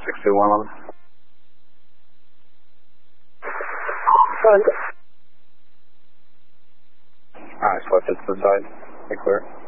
62111. Alright, so it's to the side. Be clear.